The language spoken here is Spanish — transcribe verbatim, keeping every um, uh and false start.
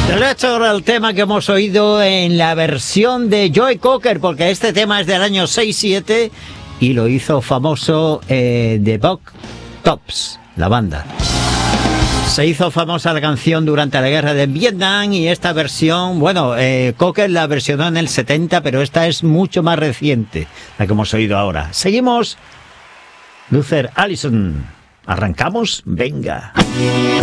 Ahora el tema que hemos oído en la versión de Joe Cocker, porque este tema es del año seis siete y lo hizo famoso eh, The Buck Tops, la banda. Se hizo famosa la canción durante la guerra de Vietnam y esta versión, bueno, eh, Cocker la versionó en el setenta, pero esta es mucho más reciente, la que hemos oído ahora. Seguimos, Luther Allison. ¿Arrancamos? Venga.